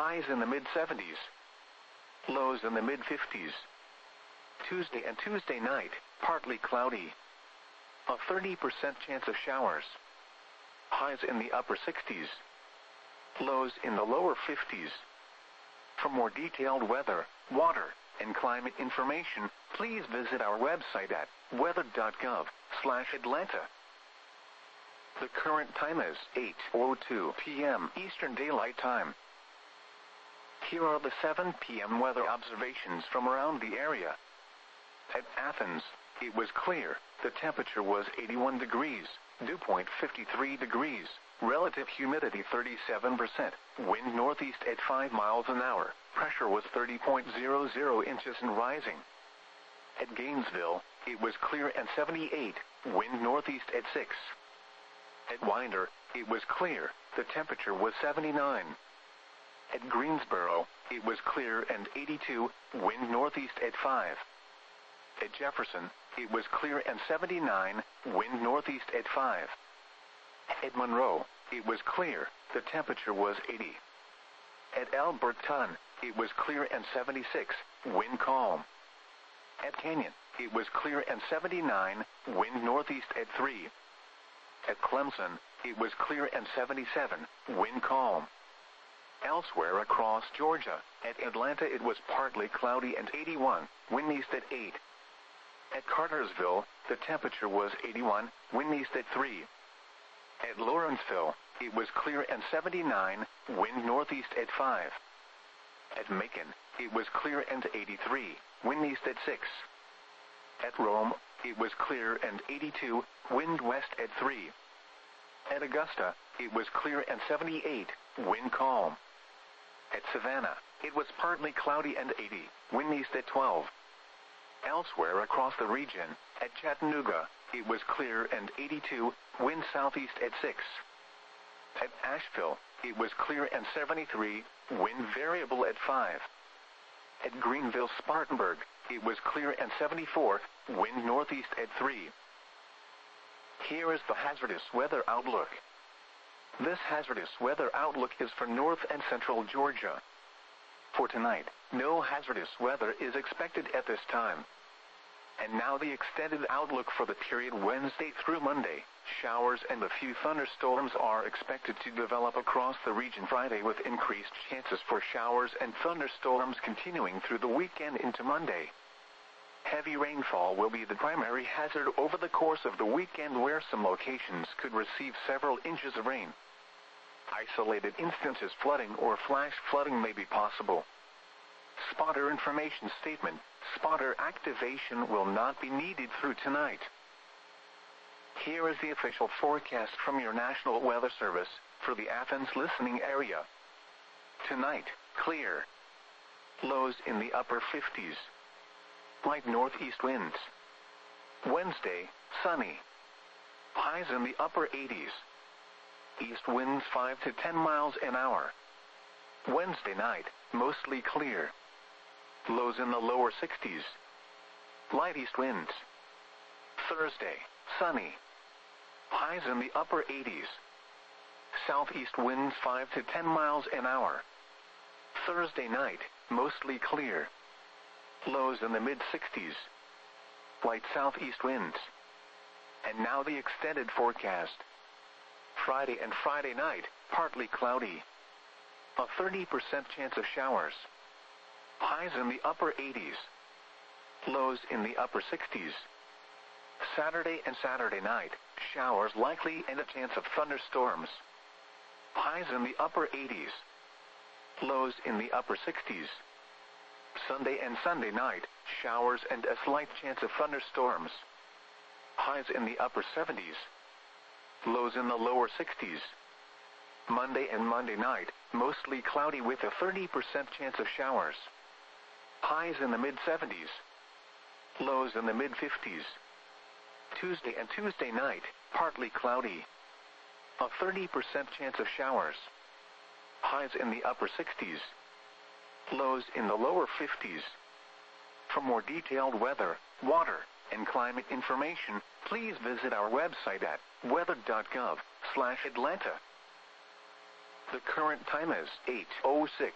Highs in the mid-70s. Lows in the mid-50s. Tuesday and Tuesday night, partly cloudy. A 30% chance of showers. Highs in the upper 60s. Lows in the lower 50s. For more detailed weather, water, and climate information, please visit our website at weather.gov/Atlanta. The current time is 8:02 p.m. Eastern Daylight Time. Here are the 7 p.m. weather observations from around the area. At Athens, it was clear. The temperature was 81 degrees, dew point 53 degrees, relative humidity 37%, wind northeast at 5 miles an hour, pressure was 30.00 inches and rising. At Gainesville, it was clear and 78, wind northeast at 6. At Winder, it was clear, the temperature was 79. At Greensboro, it was clear and 82, wind northeast at 5. At Jefferson, it was clear and 79, wind northeast at 5. At Monroe, it was clear, the temperature was 80. At Alberton, it was clear and 76, wind calm. At Canyon, it was clear and 79, wind northeast at 3. At Clemson, it was clear and 77, wind calm. Elsewhere across Georgia, at Atlanta it was partly cloudy and 81, wind east at 8. At Cartersville, the temperature was 81, wind east at 3. At Lawrenceville, it was clear and 79, wind northeast at 5. At Macon, it was clear and 83, wind east at 6. At Rome, it was clear and 82, wind west at 3. At Augusta, it was clear and 78, wind calm. At Savannah, it was partly cloudy and 80, wind east at 12. Elsewhere across the region, at Chattanooga, it was clear and 82, wind southeast at 6. At Asheville, it was clear and 73, wind variable at 5. At Greenville-Spartanburg, it was clear and 74, wind northeast at 3. Here is the hazardous weather outlook. This hazardous weather outlook is for north and central Georgia. For tonight, no hazardous weather is expected at this time. And now the extended outlook for the period Wednesday through Monday. Showers and a few thunderstorms are expected to develop across the region Friday, with increased chances for showers and thunderstorms continuing through the weekend into Monday. Heavy rainfall will be the primary hazard over the course of the weekend, where some locations could receive several inches of rain. Isolated instances flooding or flash flooding may be possible. Spotter information statement: spotter activation will not be needed through tonight. Here is the official forecast from your National Weather Service for the Athens listening area. Tonight, clear. Lows in the upper 50s. Light northeast winds. Wednesday, sunny. Highs in the upper 80s. East winds 5 to 10 miles an hour. Wednesday night, mostly clear. Lows in the lower 60s. Light east winds. Thursday, sunny. Highs in the upper 80s. Southeast winds 5 to 10 miles an hour. Thursday night, mostly clear. Lows in the mid-60s. Light southeast winds. And now the extended forecast. Friday and Friday night, partly cloudy. A 30% chance of showers. Highs in the upper 80s. Lows in the upper 60s. Saturday and Saturday night, showers likely and a chance of thunderstorms. Highs in the upper 80s. Lows in the upper 60s. Sunday and Sunday night, showers and a slight chance of thunderstorms. Highs in the upper 70s. Lows in the lower 60s. Monday and Monday night, mostly cloudy with a 30% chance of showers. Highs in the mid-70s. Lows in the mid-50s. Tuesday and Tuesday night, partly cloudy. A 30% chance of showers. Highs in the upper 60s. Lows in the lower 50s. For more detailed weather, water, and climate information, please visit our website at weather.gov/Atlanta. The current time is 8:06